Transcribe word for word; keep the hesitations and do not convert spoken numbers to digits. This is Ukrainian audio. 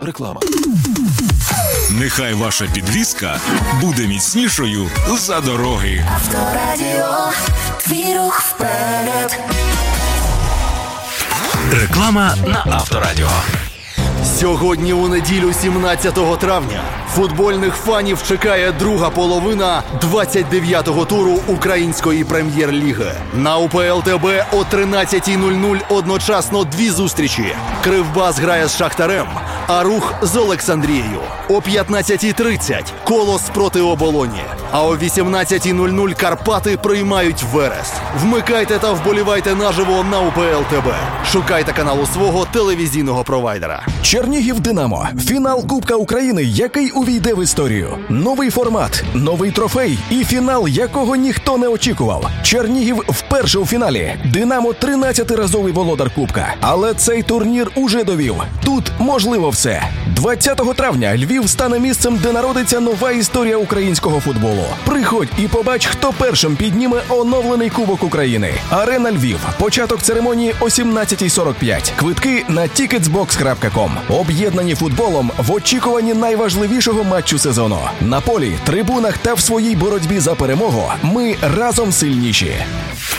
Реклама. Нехай ваша підвізка буде міцнішою за дороги. Авторадіо, твій рух вперед. Реклама на Авторадіо. Сьогодні у неділю, сімнадцятого травня, футбольних фанів чекає друга половина двадцять дев'ятого туру Української прем'єр-ліги. На УПЛ ТБ о тринадцятій нуль нуль одночасно дві зустрічі. Кривбас грає з Шахтарем, а Рух з Олександрією. О п'ятнадцятій тридцять Колос проти Оболоні. А о вісімнадцятій нуль нуль Карпати приймають Верес. Вмикайте та вболівайте наживо на УПЛ ТБ. Шукайте каналу свого телевізійного провайдера. Чернігів Динамо. Фінал Кубка України, який увійде в історію. Новий формат, новий трофей і фінал, якого ніхто не очікував. Чернігів вперше у фіналі. Динамо тринадцятиразовий володар Кубка. Але цей турнір уже довів. Тут можливо все. двадцятого травня Львів стане місцем, де народиться нова історія українського футболу. Приходь і побач, хто першим підніме оновлений Кубок України. Арена Львів. Початок церемонії о сімнадцятій сорок п'ять. Квитки на тікетсбокс крапка ком. Об'єднані футболом в очікуванні найважливішого матчу сезону. На полі, трибунах та в своїй боротьбі за перемогу ми разом сильніші.